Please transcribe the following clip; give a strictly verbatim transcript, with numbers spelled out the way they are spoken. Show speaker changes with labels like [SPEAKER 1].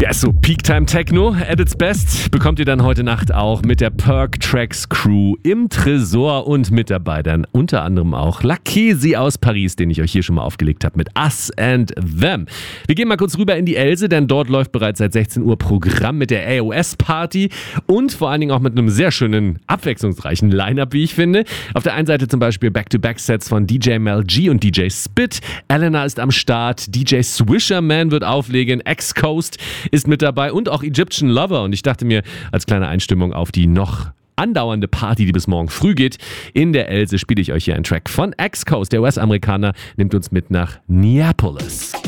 [SPEAKER 1] Ja, so Peak Time Techno at its best bekommt ihr dann heute Nacht auch mit der Perk Tracks Crew im Tresor und mit dabei dann unter anderem auch Lakesi aus Paris, den ich euch hier schon mal aufgelegt habe mit Us and Them. Wir gehen mal kurz rüber in die Else, denn dort läuft bereits seit sechzehn Uhr Programm mit der A O S Party und vor allen Dingen auch mit einem sehr schönen, abwechslungsreichen Line-Up, wie ich finde. Auf der einen Seite zum Beispiel Back-to-Back-Sets von D J Mel G und D J Spit. Elena ist am Start, D J Swisherman wird auflegen, X-Coast ist mit dabei und auch Egyptian Lover. Und ich dachte mir, als kleine Einstimmung auf die noch andauernde Party, die bis morgen früh geht, in der Else spiele ich euch hier einen Track von X-Coast. Der U S-Amerikaner nimmt uns mit nach Neapolis.